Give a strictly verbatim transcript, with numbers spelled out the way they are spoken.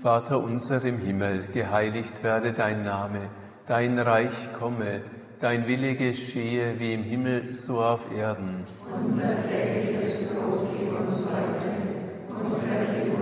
Vater unser im Himmel, geheiligt werde dein Name, dein Reich komme, dein Wille geschehe wie im Himmel, so auf Erden. Unser tägliches Brot gib uns heute